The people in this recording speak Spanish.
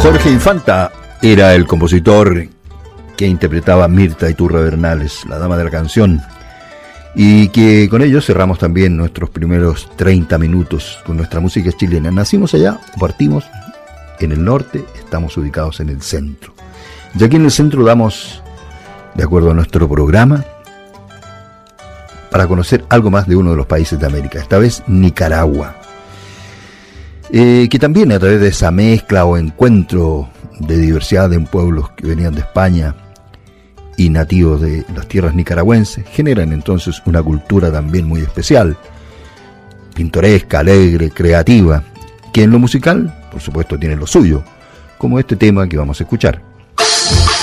Jorge Infanta era el compositor que interpretaba Mirta Iturra Bernales, la dama de la canción, y que con ello cerramos también nuestros primeros 30 minutos con nuestra música chilena. Nacimos allá, partimos en el norte, estamos ubicados en el centro. Y aquí en el centro damos, de acuerdo a nuestro programa, para conocer algo más de uno de los países de América, esta vez Nicaragua. Que también a través de esa mezcla o encuentro de diversidad en pueblos que venían de España y nativos de las tierras nicaragüenses, generan entonces una cultura también muy especial, pintoresca, alegre, creativa, que en lo musical, por supuesto, tiene lo suyo, como este tema que vamos a escuchar.